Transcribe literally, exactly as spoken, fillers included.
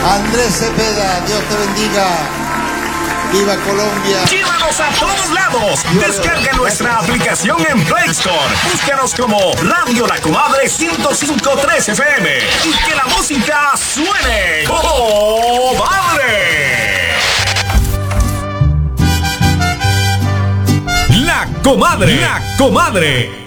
Andrés Cepeda, Dios te bendiga. Viva Colombia. Llévanos a todos lados. Descarga nuestra aplicación en Play Store. Búscanos como Radio La Comadre ciento cinco punto tres F M. Y que la música suene. ¡Oh, madre! La Comadre. La Comadre.